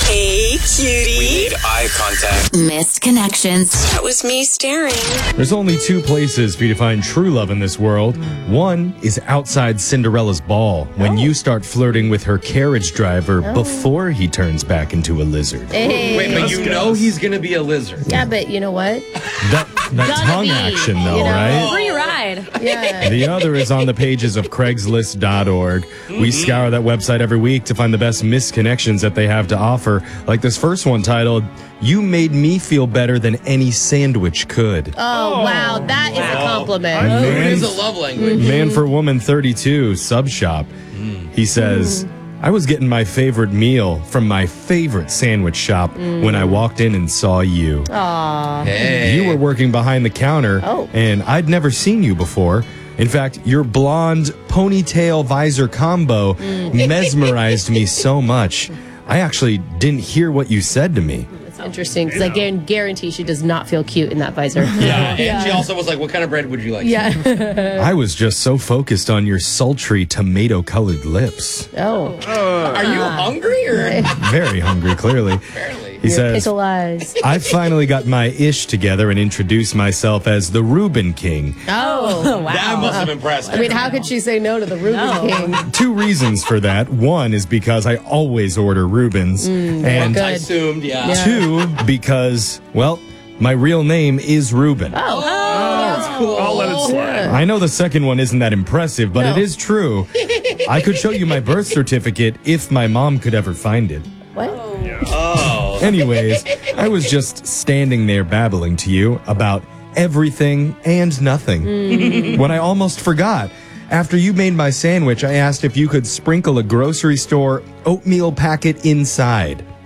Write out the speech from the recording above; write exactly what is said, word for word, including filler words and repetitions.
Hey, cutie. We made eye contact. Missed connections. That was me staring. There's only two places for you to find true love in this world. One is outside Cinderella's ball, when Oh. you start flirting with her carriage driver Oh. before he turns back into a lizard. Hey. Wait, but you know he's going to be a lizard. Yeah, but you know what? That, that Gotta tongue be, action, though, you know? right? Free ride. Yeah. The other is on the pages of Craigslist dot org. Mm-hmm. We scour that website every week to find the best misconnections that they have to offer. Like this first one titled, "You Made Me Feel Better Than Any Sandwich Could." Oh, wow. That is a compliment. And It man, is a love language. man for Woman thirty-two, sub shop. He says, I was getting my favorite meal from my favorite sandwich shop when I walked in and saw you. Aw. Hey. You were working behind the counter, Oh. and I'd never seen you before. In fact, your blonde ponytail visor combo mesmerized me so much. I actually didn't hear what you said to me. It's interesting because I guar- guarantee she does not feel cute in that visor. Yeah, and she also was like, what kind of bread would you like? Yeah. I was just so focused on your sultry tomato-colored lips. Oh. Are you hungry or? Very hungry, clearly. Apparently. He says, Pickle eyes. I finally got my ish together and introduced myself as the Reuben King. Oh. Wow. That must have impressed her. I mean, how could she say no to the Reuben No. King? Two reasons for that. One is because I always order Reubens. and good. I assumed, yeah. Yeah. two, because, well, my real name is Reuben. Oh. That's cool. I'll let it slide. I know the second one isn't that impressive, but No. it is true. I could show you my birth certificate if my mom could ever find it. What? Oh. Anyways, I was just standing there babbling to you about everything and nothing when I almost forgot. After you made my sandwich, I asked if you could sprinkle a grocery store oatmeal packet inside.